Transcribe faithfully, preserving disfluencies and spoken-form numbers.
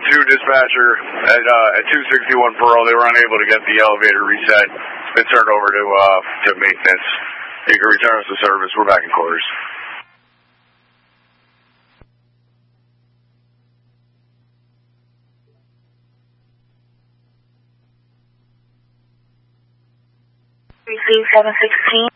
to dispatcher at uh, at two sixty-one Pearl. They were unable to get the elevator reset. It's been turned over to uh, to maintenance. You can return us to service. We're back in quarters. Receive seven sixteen.